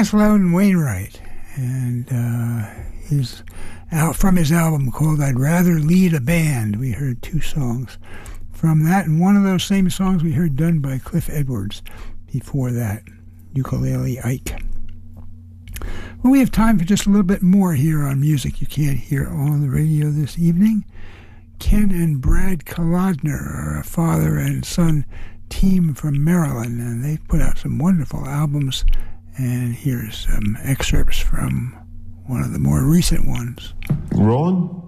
That's Loudon Wainwright, and he's out from his album called I'd Rather Lead a Band. We heard 2 songs from that, and one of those same songs we heard done by Cliff Edwards before that, Ukulele Ike. Well, we have time for just a little bit more here on Music You Can't Hear on the Radio this evening. Ken and Brad Kolodner are a father and son team from Maryland, and they've put out some wonderful albums, and here's some excerpts from one of the more recent ones. Rolling?